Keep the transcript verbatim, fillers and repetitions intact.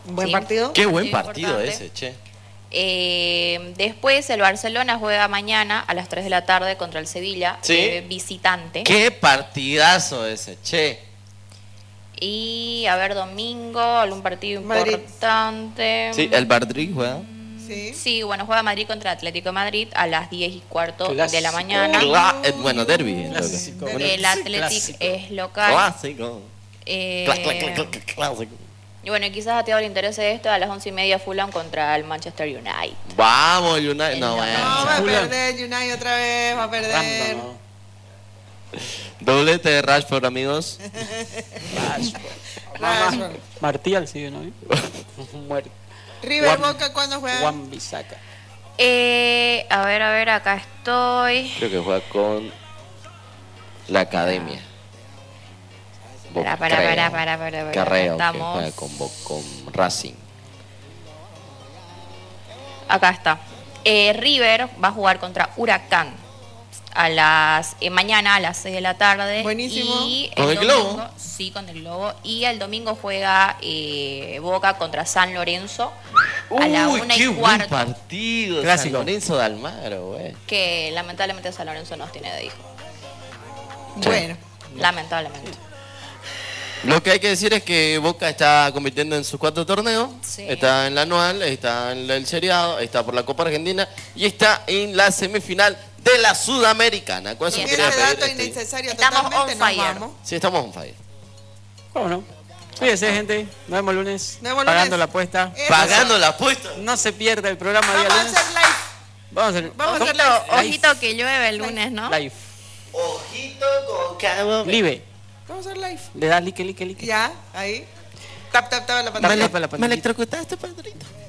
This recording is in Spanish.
Un buen Sí. partido. Qué buen Muy partido importante. ese, che. Eh, después el Barcelona juega mañana a las tres de la tarde contra el Sevilla, Sí. eh, visitante. Qué partidazo ese, che. Y a ver, domingo, algún partido Madrid. importante. Sí, el Madrid juega. Sí. Sí, bueno, juega Madrid contra Atlético de Madrid a las diez y cuarto de Clásico. la mañana. Cla- eh, bueno, derby. Clásico. Bueno, El Atlético clásico. es local. Clásico. Eh, Cla- cla- cla- cla- Clásico. y bueno, quizás a Teo le interese esto a las once y media Fulham contra el Manchester United. Vamos, United. El No, domingo. bueno. No, va a Fulham. perder United otra vez, va a perder. Random, Doblete de Rashford, amigos. Rashford. Martial sigue, ¿no? Muerto. River Juan- Boca, ¿cuándo juega? Juan Bisaca. Eh, a ver, a ver, acá estoy. Creo que juega con la academia. Para, para, Creo. para, para, para, para. Carreo, que Estamos. juega con, Bo- con Racing. Acá está. Eh, River va a jugar contra Huracán a las eh, mañana a las seis de la tarde. Buenísimo. Y ¿Con el domingo- Globo? Sí, con el Globo. Y el domingo juega eh, Boca contra San Lorenzo a la Uy, una qué y buen cuarto. partido. Clásico. San Lorenzo de Almagro, güey. Que lamentablemente San Lorenzo nos tiene de hijo. Bueno, Lamentablemente. Lo que hay que decir es que Boca está compitiendo en sus cuatro torneos. Sí. Está en la anual, está en el seriado, está por la Copa Argentina y está en la semifinal de la Sudamericana. Con eso Bien. quería ese pedir, dato este, innecesario Estamos totalmente, on nos fire. vamos. Sí, estamos on fire. ¿Cómo no? Cuídense, gente. Nos vemos lunes. Nos vemos Pagando lunes. la apuesta. Eso. Pagando la apuesta. No se pierda el programa día Vamos a lunes. hacer live. Vamos a hacer, Vamos a hacer Ojito, live. ojito que llueve el lunes, ¿no? live. Ojito con cabo. Live. Vamos a hacer live. Le das like, like, like. Ya, ahí. Tap, tap, tap en la Tap, pantalla. tap a la Me pantallita. electrocutaste, padrito.